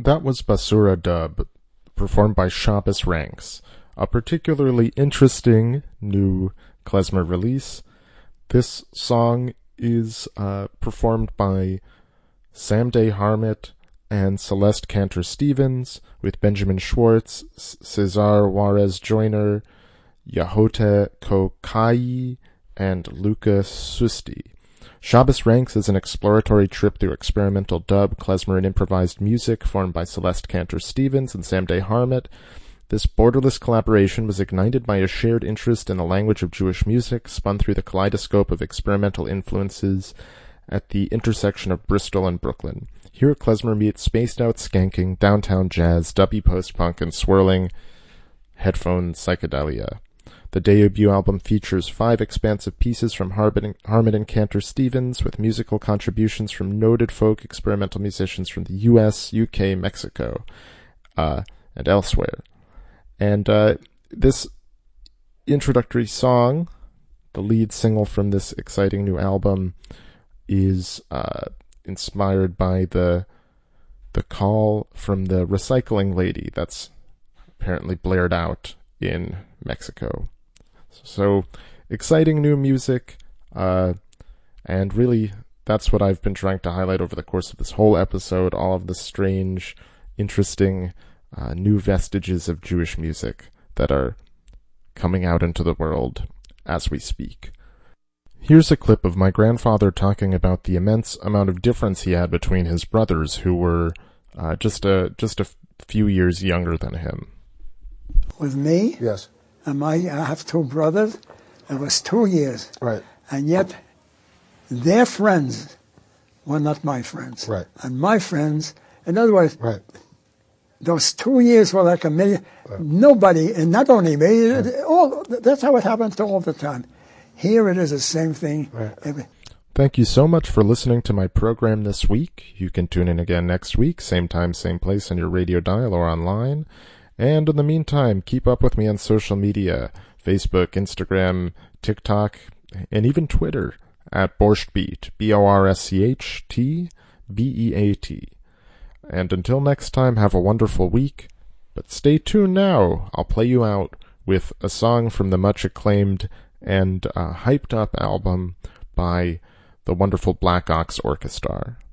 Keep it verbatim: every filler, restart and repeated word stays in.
that was Basura Dub, performed by Shabbos Ranks, a particularly interesting new klezmer release. This song is uh, performed by Sam Day Harmit and Celeste Cantor Stevens, with Benjamin Schwartz, C- Cesar Juarez Joyner, Yahote Kokai, and Luca Susti. Shabbos Ranks is an exploratory trip through experimental dub, klezmer, and improvised music formed by Celeste Cantor Stevens and Sam Day Harmit. This borderless collaboration was ignited by a shared interest in the language of Jewish music, spun through the kaleidoscope of experimental influences at the intersection of Bristol and Brooklyn. Here klezmer meets spaced-out skanking, downtown jazz, dubby post-punk, and swirling headphone psychedelia. The debut album features five expansive pieces from Harmit and Cantor Stevens, with musical contributions from noted folk experimental musicians from the U S, U K, Mexico, uh, and elsewhere. And uh, this introductory song, the lead single from this exciting new album, is uh, inspired by the the call from the recycling lady that's apparently blared out in Mexico. So, exciting new music, uh, and really, that's what I've been trying to highlight over the course of this whole episode, all of the strange, interesting, uh, new vestiges of Jewish music that are coming out into the world as we speak. Here's a clip of my grandfather talking about the immense amount of difference he had between his brothers, who were uh, just a just a few years younger than him. With me? Yes. And my, I have two brothers. It was two years. Right. And yet, their friends were not my friends. Right. And my friends, in other words, right. those two years were like a million. Right. Nobody, and not only me, right. all, that's how it happens all the time. Here it is the same thing. Right. Every, Thank you so much for listening to my program this week. You can tune in again next week, same time, same place on your radio dial or online. And in the meantime, keep up with me on social media, Facebook, Instagram, TikTok, and even Twitter, at Borschtbeat, B O R S C H T B E A T. And until next time, have a wonderful week. But stay tuned now. I'll play you out with a song from the much acclaimed and uh, hyped up album by the wonderful Black Ox Orchestra.